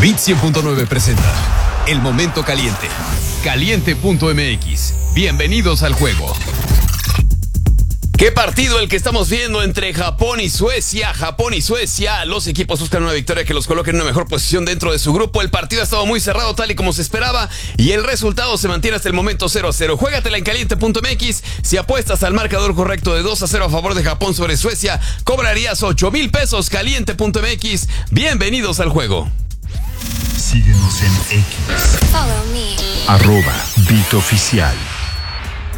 Bit 100.9 presenta El Momento Caliente. Caliente.mx. Bienvenidos al juego. ¿Qué partido el que estamos viendo entre Japón y Suecia? Los equipos buscan una victoria que los coloque en una mejor posición dentro de su grupo. El partido ha estado muy cerrado tal y como se esperaba y el resultado se mantiene hasta el momento 0-0. Juégatela en caliente.mx. Si apuestas al marcador correcto de 2-0 a favor de Japón sobre Suecia, cobrarías 8,000 pesos. Caliente.mx. Bienvenidos al juego. Síguenos en X. Follow me. @BitOficial.